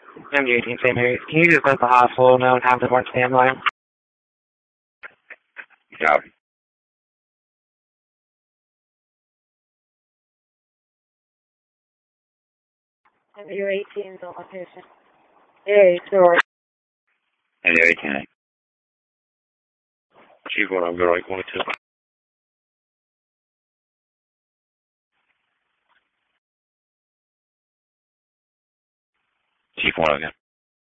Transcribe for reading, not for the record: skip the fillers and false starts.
MD18 St. Mary's. Can you just let the hospital know and have them on standby? Yeah. MD18 is on location. Yeah, sure. MD18. Chief, what I'm going to 22. Chief, what again?